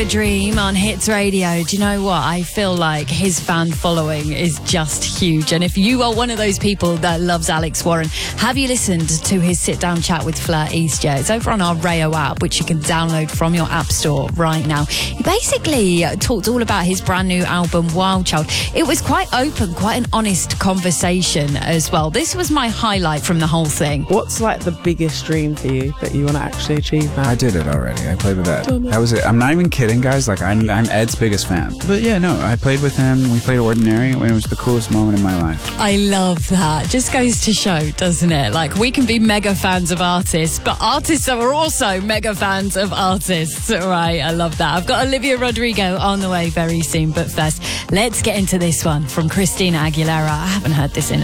Dream on Hits Radio. Do you know what? I feel like his fan following is just huge. And if you are one of those people that loves Alex Warren, have you listened to his sit-down chat with Fleur East yet? It's over on our Rayo app, which you can download from your app store right now. He basically talked all about his brand new album, Wild Child. It was quite open, quite an honest conversation as well. This was my highlight from the whole thing. What's like the biggest dream for you that you want to actually achieve now? I did it already. I played with Ed. That was it. I'm not even kidding, guys. Like, I'm Ed's biggest fan. But yeah, no, I played with him. We played Ordinary, and it was the coolest moment in my life. I love that. Just goes to show, doesn't it? Like, we can be mega fans of artists, but artists are also mega fans of artists. Right, I love that. I've got Olivia Rodrigo on the way very soon, but first, let's get into this one from Christina Aguilera. I haven't heard this in